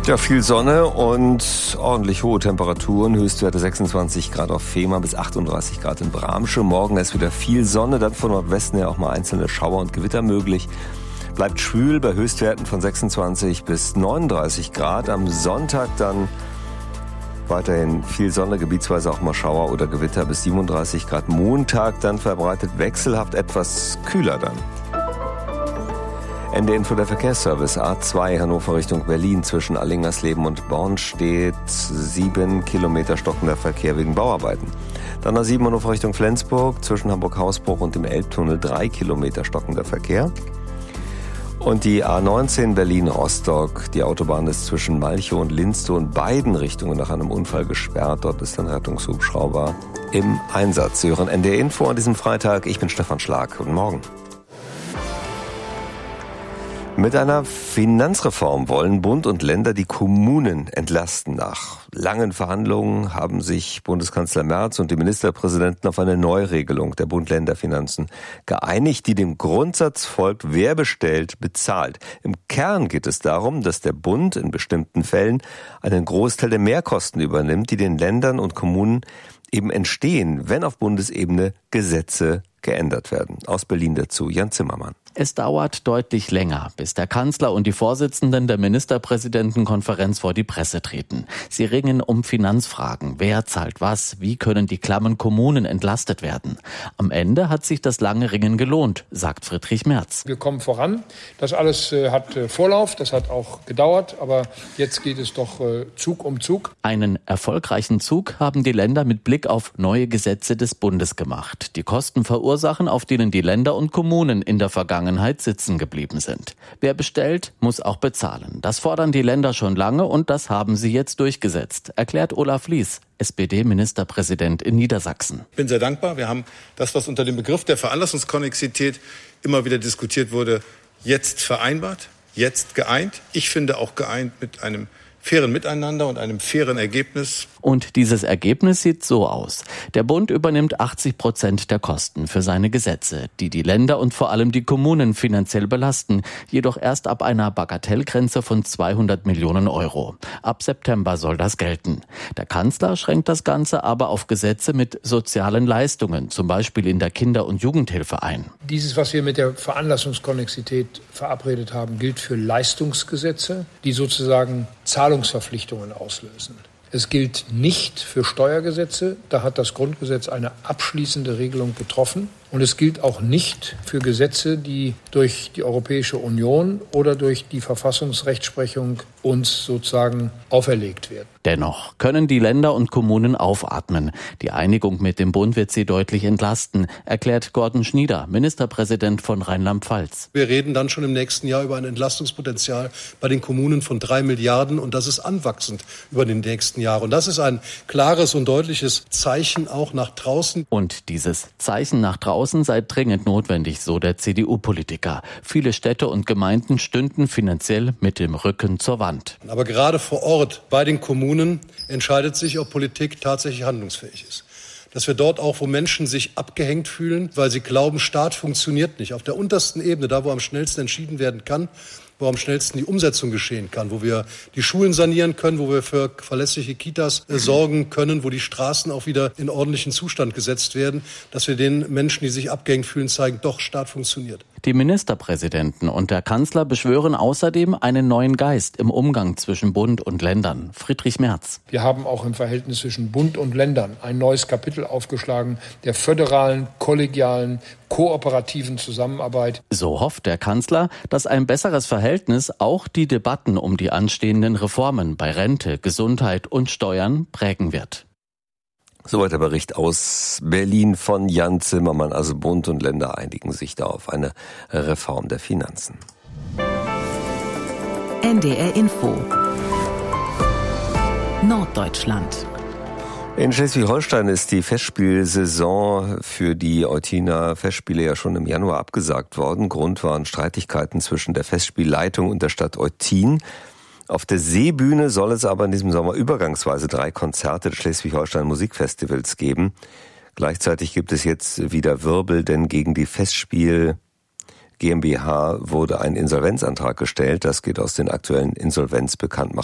Ja, viel Sonne und ordentlich hohe Temperaturen. Höchstwerte 26 Grad auf Fehmarn bis 38 Grad in Bramsche. Morgen ist wieder viel Sonne, dann von Nordwesten her auch mal einzelne Schauer und Gewitter möglich. Bleibt schwül bei Höchstwerten von 26 bis 39 Grad. Am Sonntag dann weiterhin viel Sonne, gebietsweise auch mal Schauer oder Gewitter bis 37 Grad. Montag dann verbreitet wechselhaft etwas kühler dann. Ende Info der Verkehrsservice. A2 Hannover Richtung Berlin zwischen Allingersleben und Born steht 7 Kilometer stockender Verkehr wegen Bauarbeiten. Dann A7 Hannover Richtung Flensburg zwischen Hamburg-Hausbruch und dem Elbtunnel 3 Kilometer stockender Verkehr. Und die A19 Berlin-Rostock. Die Autobahn ist zwischen Malchow und Linstow in beiden Richtungen nach einem Unfall gesperrt. Dort ist ein Rettungshubschrauber im Einsatz. Sie hören NDR Info an diesem Freitag. Ich bin Stefan Schlag. Guten Morgen. Mit einer Finanzreform wollen Bund und Länder die Kommunen entlasten. Nach langen Verhandlungen haben sich Bundeskanzler Merz und die Ministerpräsidenten auf eine Neuregelung der Bund-Länder-Finanzen geeinigt, die dem Grundsatz folgt, wer bestellt, bezahlt. Im Kern geht es darum, dass der Bund in bestimmten Fällen einen Großteil der Mehrkosten übernimmt, die den Ländern und Kommunen eben entstehen, wenn auf Bundesebene Gesetze geändert werden. Aus Berlin dazu Jan Zimmermann. Es dauert deutlich länger, bis der Kanzler und die Vorsitzenden der Ministerpräsidentenkonferenz vor die Presse treten. Sie ringen um Finanzfragen. Wer zahlt was? Wie können die klammen Kommunen entlastet werden? Am Ende hat sich das lange Ringen gelohnt, sagt Friedrich Merz. Wir kommen voran. Das alles hat Vorlauf, das hat auch gedauert, aber jetzt geht es doch Zug um Zug. Einen erfolgreichen Zug haben die Länder mit Blick auf neue Gesetze des Bundes gemacht. Die Kosten verursachen, auf denen die Länder und Kommunen in der Vergangenheit sitzen geblieben sind. Wer bestellt, muss auch bezahlen. Das fordern die Länder schon lange und das haben sie jetzt durchgesetzt, erklärt Olaf Lies, SPD-Ministerpräsident in Niedersachsen. Ich bin sehr dankbar. Wir haben das, was unter dem Begriff der Veranlassungskonnexität immer wieder diskutiert wurde, jetzt vereinbart, jetzt geeint. Ich finde auch geeint mit einem fairen Miteinander und einem fairen Ergebnis. Und dieses Ergebnis sieht so aus. Der Bund übernimmt 80% der Kosten für seine Gesetze, die die Länder und vor allem die Kommunen finanziell belasten, jedoch erst ab einer Bagatellgrenze von 200 Millionen Euro. Ab September soll das gelten. Der Kanzler schränkt das Ganze aber auf Gesetze mit sozialen Leistungen, zum Beispiel in der Kinder- und Jugendhilfe ein. Dieses, was wir mit der Veranlassungskonnexität verabredet haben, gilt für Leistungsgesetze, die sozusagen Zahlungsverpflichtungen auslösen. Es gilt nicht für Steuergesetze, da hat das Grundgesetz eine abschließende Regelung getroffen. Und es gilt auch nicht für Gesetze, die durch die Europäische Union oder durch die Verfassungsrechtsprechung uns sozusagen auferlegt werden. Dennoch können die Länder und Kommunen aufatmen. Die Einigung mit dem Bund wird sie deutlich entlasten, erklärt Gordon Schnieder, Ministerpräsident von Rheinland-Pfalz. Wir reden dann schon im nächsten Jahr über ein Entlastungspotenzial bei den Kommunen von 3 Milliarden und das ist anwachsend über den nächsten Jahren. Und das ist ein klares und deutliches Zeichen auch nach draußen. Und dieses Zeichen nach draußen sei dringend notwendig, so der CDU-Politiker. Viele Städte und Gemeinden stünden finanziell mit dem Rücken zur Wand. Aber gerade vor Ort bei den Kommunen entscheidet sich, ob Politik tatsächlich handlungsfähig ist. Dass wir dort auch, wo Menschen sich abgehängt fühlen, weil sie glauben, Staat funktioniert nicht, auf der untersten Ebene, da wo am schnellsten entschieden werden kann, wo am schnellsten die Umsetzung geschehen kann, wo wir die Schulen sanieren können, wo wir für verlässliche Kitas sorgen können, wo die Straßen auch wieder in ordentlichen Zustand gesetzt werden, dass wir den Menschen, die sich abgehängt fühlen, zeigen, doch, Staat funktioniert. Die Ministerpräsidenten und der Kanzler beschwören außerdem einen neuen Geist im Umgang zwischen Bund und Ländern. Friedrich Merz. Wir haben auch im Verhältnis zwischen Bund und Ländern ein neues Kapitel aufgeschlagen, der föderalen, kollegialen, kooperativen Zusammenarbeit. So hofft der Kanzler, dass ein besseres Verhältnis auch die Debatten um die anstehenden Reformen bei Rente, Gesundheit und Steuern prägen wird. Soweit der Bericht aus Berlin von Jan Zimmermann. Also Bund und Länder einigen sich da auf eine Reform der Finanzen. NDR Info Norddeutschland. In Schleswig-Holstein ist die Festspielsaison für die Eutiner Festspiele ja schon im Januar abgesagt worden. Grund waren Streitigkeiten zwischen der Festspielleitung und der Stadt Eutin. Auf der Seebühne soll es aber in diesem Sommer übergangsweise 3 Konzerte des Schleswig-Holstein Musikfestivals geben. Gleichzeitig gibt es jetzt wieder Wirbel, denn gegen die Festspiel GmbH wurde ein Insolvenzantrag gestellt. Das geht aus den aktuellen Insolvenzbekanntmachungen